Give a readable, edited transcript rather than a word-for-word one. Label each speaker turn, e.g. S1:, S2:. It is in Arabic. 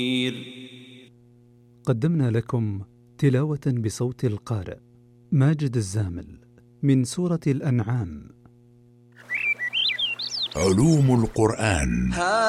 S1: قدمنا لكم تلاوة بصوت القارئ ماجد الزامل من سورة الأنعام.
S2: علوم القرآن.